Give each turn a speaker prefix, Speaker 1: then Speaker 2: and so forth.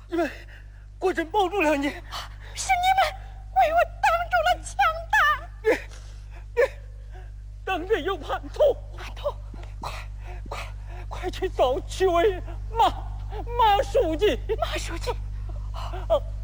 Speaker 1: 你们果真保住了你？
Speaker 2: 是你们为我挡住了强盗。
Speaker 1: 当人有叛徒，
Speaker 2: 叛徒，
Speaker 1: 快去找去位马书记。
Speaker 2: 马书记，